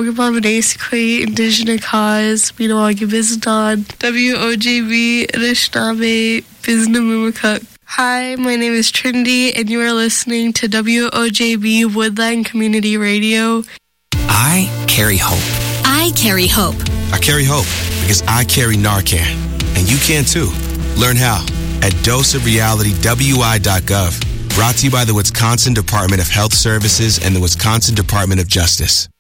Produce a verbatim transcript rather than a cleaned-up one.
Pokemon Banasquay, Indigenous Cause, Minawagi Bizdon, W O J B, Anishinaabe, Biznamumikuk. Hi, my name is Trinity, and you are listening to W O J B Woodland Community Radio. I carry hope. I carry hope. I carry hope because I carry Narcan. And you can too. Learn how at dose of reality w i dot gov. Brought to you by the Wisconsin Department of Health Services and the Wisconsin Department of Justice.